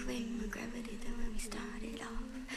flame of gravity, the way we started off.